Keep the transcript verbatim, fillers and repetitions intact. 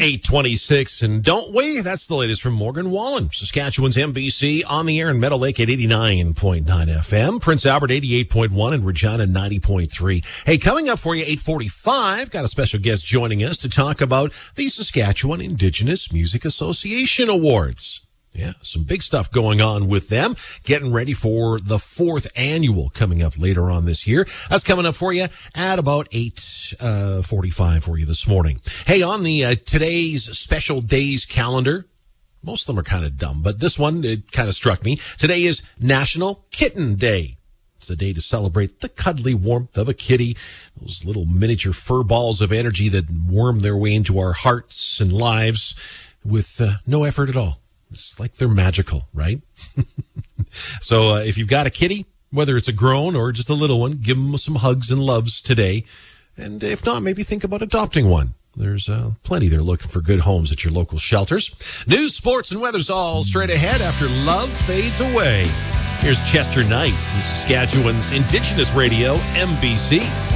eight twenty-six, and don't we? That's the latest from Morgan Wallen, Saskatchewan's M B C, on the air in Meadow Lake at eighty-nine point nine F M, Prince Albert eighty-eight point one, and Regina ninety point three. Hey, coming up for you, eight forty-five, got a special guest joining us to talk about the Saskatchewan Indigenous Music Association Awards. Yeah, some big stuff going on with them. Getting ready for the fourth annual coming up later on this year. That's coming up for you at about eight forty-five for you this morning. Hey, on the uh, today's special days calendar, most of them are kind of dumb, but this one, it kind of struck me. Today is National Kitten Day. It's a day to celebrate the cuddly warmth of a kitty, those little miniature fur balls of energy that worm their way into our hearts and lives with uh, no effort at all. It's like they're magical, right? So uh, if you've got a kitty, whether it's a grown or just a little one, give them some hugs and loves today. And if not, maybe think about adopting one. There's uh, plenty there looking for good homes at your local shelters. News, sports, and weather's all straight ahead after Love Fades Away. Here's Chester Knight, Saskatchewan's Indigenous Radio, M B C.